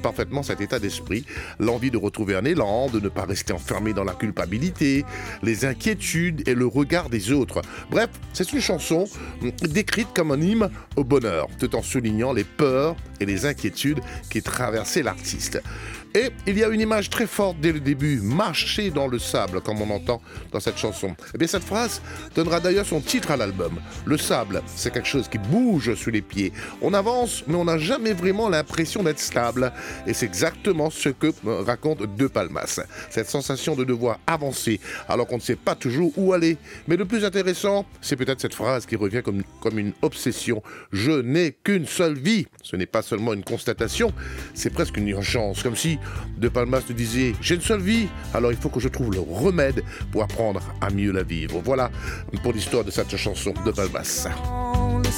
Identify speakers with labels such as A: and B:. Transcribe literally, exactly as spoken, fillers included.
A: parfaitement cet état d'esprit, l'envie de retrouver un élan, de ne pas rester enfermé dans la culpabilité, les inquiétudes et le regard des autres. Bref, c'est une chanson décrite comme un hymne au bonheur, tout en soulignant les peurs et les inquiétudes qui traversaient l'artiste. Et il y a une image très forte dès le début, marcher dans le sable, comme on entend dans cette chanson. Et bien cette phrase donnera d'ailleurs son titre à l'album. Le sable, c'est quelque chose qui bouge sous les pieds. On avance, mais on n'a jamais vraiment l'impression d'être stable. Et c'est exactement ce que raconte De Palmas. Cette sensation de devoir avancer, alors qu'on ne sait pas toujours où aller. Mais le plus intéressant, c'est peut-être cette phrase qui revient comme, comme une obsession. Je n'ai qu'une seule vie. Ce n'est pas seulement une constatation, c'est presque une urgence, comme si De Palmas te disait « J'ai une seule vie, alors il faut que je trouve le remède pour apprendre à mieux la vivre. » Voilà pour l'histoire de cette chanson de Palmas.